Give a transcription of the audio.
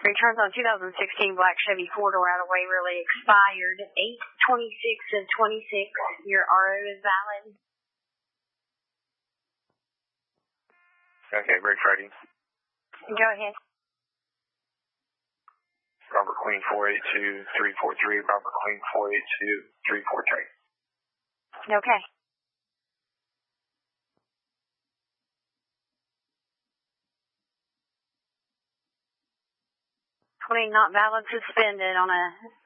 Returns on 2016 black Chevy 4-door out of Waverly expired 8/26 of 26. Your RO is valid. Okay, brakes ready. Go ahead. Robert Queen 482-343, Robert Queen 482-343. Okay. Not valid, suspended on a